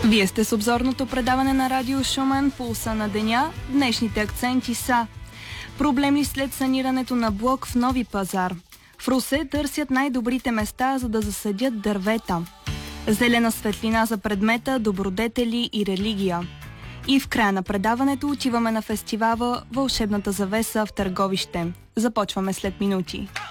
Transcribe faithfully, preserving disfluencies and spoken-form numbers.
Вие сте с обзорното предаване на Радио Шумен, Пулса на деня. Днешните акценти са: проблеми след санирането на блок в Нови пазар. В Русе търсят най-добрите места, за да засадят дървета. Зелена светлина за предмета добродетели и религия. И в края на предаването отиваме на фестивала Вълшебната завеса в Търговище. Започваме след минути.